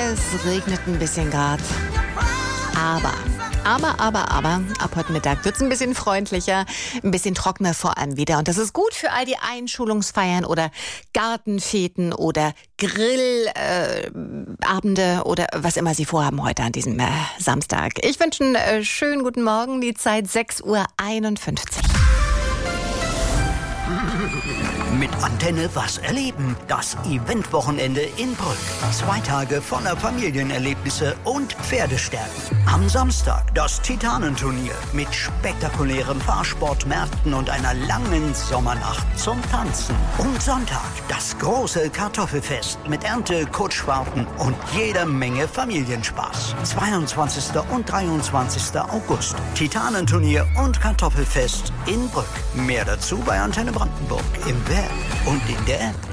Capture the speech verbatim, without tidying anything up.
Es regnet ein bisschen grad. Aber, aber, aber, aber, ab heute Mittag wird es ein bisschen freundlicher, ein bisschen trockener vor allem wieder. Und das ist gut für all die Einschulungsfeiern oder Gartenfeten oder Grillabende äh, oder was immer Sie vorhaben heute an diesem äh, Samstag. Ich wünsche einen äh, schönen guten Morgen, die Zeit sechs Uhr einundfünfzig. Mit Antenne was erleben. Das Eventwochenende in Brück. Zwei Tage voller Familienerlebnisse und Pferdestärken. Am Samstag das Titanenturnier mit spektakulären Fahrsportmärkten und einer langen Sommernacht zum Tanzen. Und Sonntag das große Kartoffelfest mit Ernte, Kutschfahrten und jeder Menge Familienspaß. zweiundzwanzigsten und dreiundzwanzigsten August. Titanenturnier und Kartoffelfest in Brück. Mehr dazu bei Antenne Brandenburg im Web und in der App.